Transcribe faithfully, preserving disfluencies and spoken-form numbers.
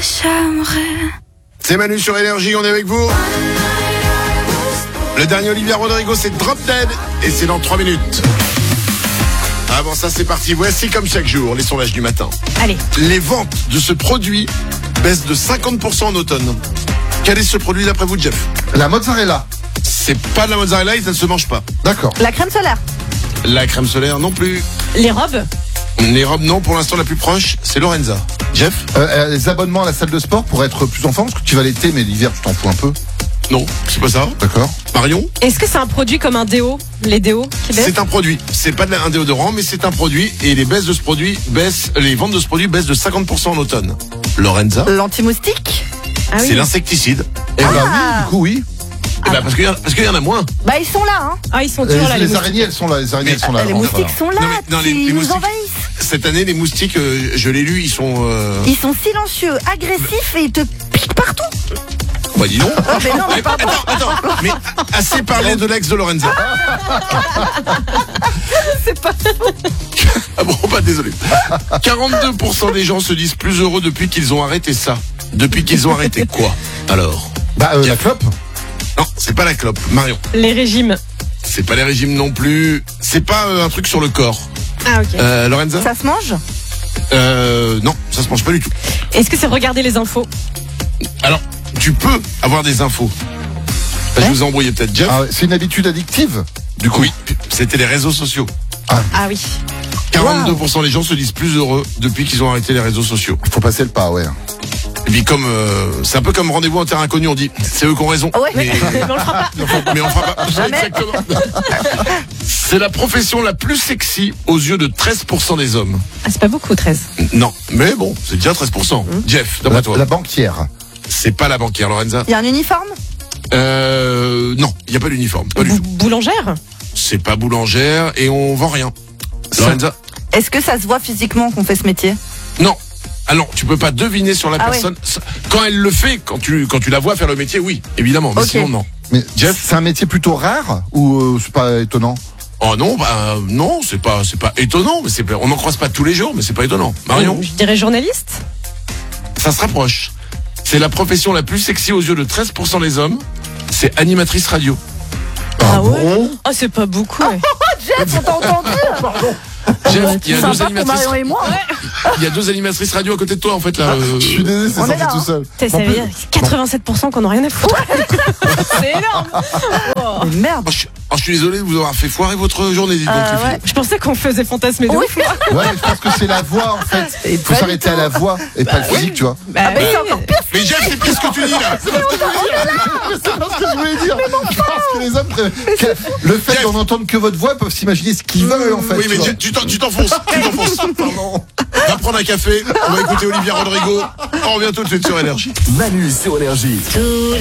j'aimerais. C'est Manu sur Énergie, on est avec vous. Le dernier Olivia Rodrigo, c'est Drop Dead et c'est dans trois minutes. Avant ça, c'est parti. Voici comme chaque jour les sondages du matin. Allez. Les ventes de ce produit baissent de cinquante pour cent en automne. Quel est ce produit d'après vous, Jeff? La mozzarella. C'est pas de la mozzarella et ça ne se mange pas. D'accord. La crème solaire. La crème solaire non plus. Les robes. Les robes non, pour l'instant la plus proche, c'est Lorenza. Jeff? Euh, euh, les abonnements à la salle de sport pour être plus en forme, parce que tu vas l'été, mais l'hiver, tu t'en fous un peu. Non, c'est pas ça. D'accord. Marion? Est-ce que c'est un produit comme un déo? Les déos qui baissent? C'est un produit. C'est pas de la- un déodorant, mais c'est un produit. Et les baisses de ce produit baissent, les ventes de ce produit baissent de cinquante pour cent en automne. Lorenza? L'anti-moustique. Ah oui. C'est l'insecticide. Eh bah oui, du coup, oui. Eh ben, parce qu'il y, a- parce qu'il y en a moins. Bah ils sont là, hein. Ah, ils sont Les, toujours là, les les moustiques. araignées, elles sont là. Les araignées, Mais- elles sont là. les alors, moustiques voilà. sont là, Non, mais- non, les- ils les nous moustiques- envahissent. Cette année, les moustiques, euh, je l'ai lu, ils sont... Euh... Ils sont silencieux, agressifs et ils te piquent partout. Bah dis donc. Ah, mais non, mais Mais- pardon. attends, attends. Mais assez parlé de l'ex de Lorenza. C'est pas... Ah bon, bah désolé. quarante-deux pour cent des gens se disent plus heureux depuis qu'ils ont arrêté ça. Depuis qu'ils ont arrêté quoi? Alors? Bah, euh, la clope. Non, c'est pas la clope. Marion. Les régimes. C'est pas les régimes non plus. C'est pas euh, un truc sur le corps. Ah, ok. Euh, Lorenza? Ça se mange? Euh, non, ça se mange pas du tout. Est-ce que c'est regarder les infos? Alors, tu peux avoir des infos. Bah, je vous ai embrouillé peut-être, Jeff. Ah, ouais, c'est une habitude addictive, du coup. Oui, c'était les réseaux sociaux. Ah oui. quarante-deux pour cent des gens se disent plus heureux depuis qu'ils ont arrêté les réseaux sociaux. Faut passer le pas, ouais. Et puis comme euh, c'est un peu comme rendez-vous en terre inconnue, on dit c'est eux qui ont raison. Ouais. Mais, Mais on le fera pas. mais on fera pas. Jamais. Exactement. C'est la profession la plus sexy aux yeux de treize pour cent des hommes. Ah, c'est pas beaucoup, treize. Non, mais bon, c'est déjà treize pour cent. Jeff, d'après La, toi, la banquière. c'est pas la banquière, Lorenza. Il y a un uniforme? Euh, non, il y a pas d'uniforme, pas du Bou- tout. Boulangère? C'est pas boulangère et on vend rien. Lorenza? Est-ce que ça se voit physiquement qu'on fait ce métier? Non. Ah non, tu peux pas deviner sur la Ah personne. Quand elle le fait, quand tu, quand tu la vois faire le métier, oui, évidemment. Mais Ok. sinon, non. Mais Jeff? c'est un métier plutôt rare ou euh, c'est pas étonnant? Oh non, bah non, c'est pas, c'est pas étonnant, mais c'est, pas- on n'en croise pas tous les jours, mais c'est pas étonnant. Marion? Je dirais journaliste. Ça se rapproche. C'est la profession la plus sexy aux yeux de treize pour cent des hommes. C'est animatrice radio. Ah ouais? Ah, c'est pas beaucoup, ouais. Jeff, on t'a entendu? Jeff, il y a deux Sympa pour animatrices. Marion et moi. Il y a deux animatrices radio à côté de toi en fait là. euh, Je suis désolé, c'est On est sorti là, tout hein. seul. Ça, ça En veut plus- dire quatre-vingt-sept pour cent qu'on n'a rien à foutre. C'est énorme. Oh. Mais merde. oh, je, oh, je suis désolé de vous avoir fait foirer votre journée, dites donc Euh, les filles. ouais. Je pensais qu'on faisait fantasmer de Oui. ouf, moi. Ouais, je pense que c'est la voix, en fait. Et Faut pas s'arrêter du à la voix et pas le physique, tu vois. Bah, Ah, mais oui. c'est encore pire. Mais Jeff, c'est pire ce que tu dis là. C'est pas ce que je voulais dire. Parce que les hommes, pré- que- le fait Jeff. d'en entendre que votre voix, ils peuvent s'imaginer ce qu'ils veulent, en fait. Oui, tu mais vois. Jeff, tu t'en- tu t'enfonces. Tu t'enfonces. Pardon. Va prendre un café. On va écouter Olivia Rodrigo. On revient tout de suite sur Énergie. Manu sur Énergie. Tous